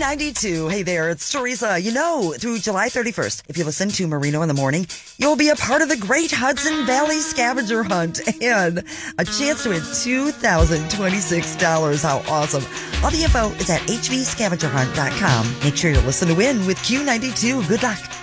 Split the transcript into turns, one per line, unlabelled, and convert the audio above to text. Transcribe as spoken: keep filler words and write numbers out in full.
ninety-two. Hey there, it's Teresa. You know, through July thirty-first, if you listen to Marino in the Morning, you'll be a part of the Great Hudson Valley Scavenger Hunt and a chance to win two thousand twenty-six dollars. How awesome. All the info is at h v scavenger hunt dot com. Make sure you listen to win with Q ninety-two. Good luck.